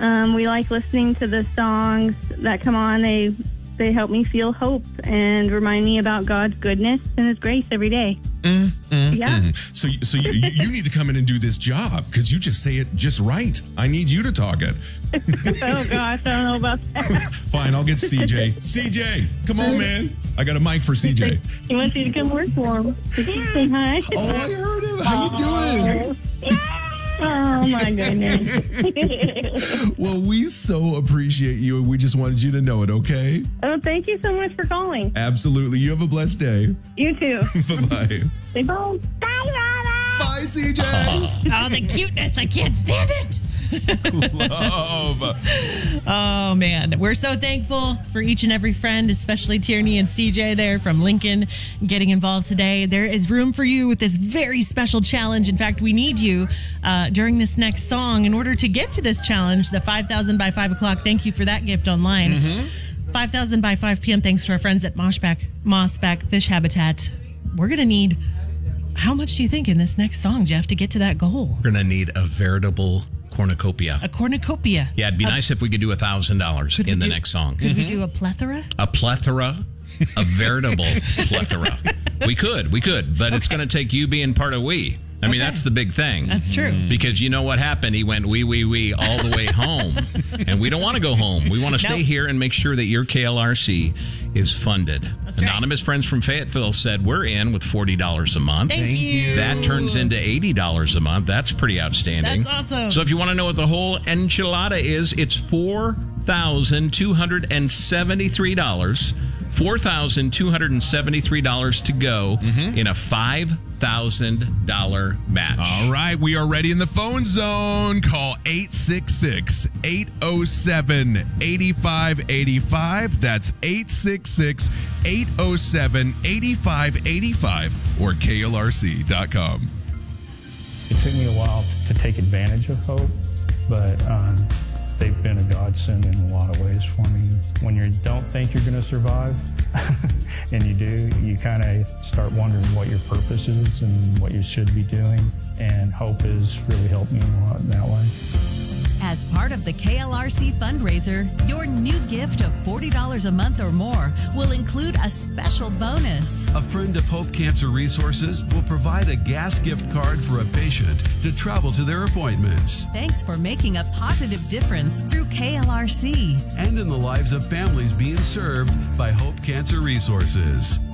We like listening to the songs that come on. They help me feel hope and remind me about God's goodness and His grace every day. Yeah. So you need to come in and do this job because you just say it just right. I need you to talk it. Oh, gosh. I don't know about that. Fine, I'll get CJ. CJ, come on, man. I got a mic for CJ. He wants you to come work for him. Say hi. Oh, I heard him. How you doing? Oh, my goodness. Well, we so appreciate you, and we just wanted you to know it, okay? Oh, thank you so much for calling. Absolutely. You have a blessed day. You too. Bye-bye. Say bye. Bye, Rana. Bye, CJ. Oh, the cuteness. I can't stand it. Love. Oh, man. We're so thankful for each and every friend, especially Tierney and CJ there from Lincoln getting involved today. There is room for you with this very special challenge. In fact, we need you during this next song in order to get to this challenge, the 5,000 by 5 o'clock. Thank you for that gift online. 5,000 by 5 p.m. Thanks to our friends at Mossback Fish Habitat. We're going to need, how much do you think in this next song, Jeff, to get to that goal? We're going to need a veritable cornucopia. A cornucopia. Yeah, it'd be nice if we could do $1,000 in the next song. Could we do a plethora? A plethora? A veritable plethora. We could, but it's going to take you being part of we. I mean, that's the big thing. That's true. Because you know what happened? He went we all the way home. And we don't want to go home. We want to stay here and make sure that your KLRC is funded. That's Anonymous friends from Fayetteville said we're in with $40 a month. Thank you. That turns into $80 a month. That's pretty outstanding. That's awesome. So if you want to know what the whole enchilada is, it's $4,273. $4,273 to go in a $5,000 match. All right, we are ready in the phone zone. Call 866-807-8585. That's 866-807-8585 or KLRC.com. It took me a while to take advantage of hope, but they've been a godsend in a lot of ways for me. When you don't think you're going to survive, and you do, you kind of start wondering what your purpose is and what you should be doing. And hope has really helped me a lot in that way. As part of the KLRC fundraiser, your new gift of $40 a month or more will include a special bonus. A friend of Hope Cancer Resources will provide a gas gift card for a patient to travel to their appointments. Thanks for making a positive difference through KLRC. And in the lives of families being served by Hope Cancer Resources.